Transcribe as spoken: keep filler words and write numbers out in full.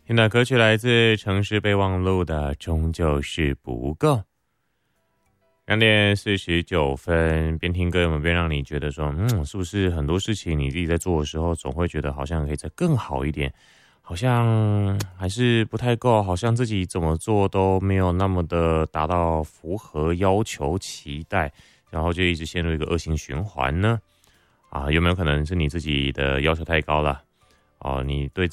听到歌曲来自城市备忘录的终究是不够。两点四十九分，边听歌有没有边让你觉得说，嗯，是不是很多事情你自己在做的时候，总会觉得好像可以再更好一点，好像还是不太够，好像自己怎么做都没有那么的达到符合要求期待，然后就一直陷入一个恶性循环呢？啊，有没有可能是你自己的要求太高了？哦，你对自